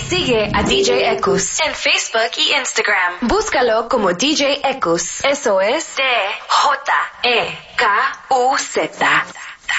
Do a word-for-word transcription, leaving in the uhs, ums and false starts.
Sigue a D J Ekus en Facebook y Instagram. Búscalo como D J Ekus. Eso es D J E K U Z.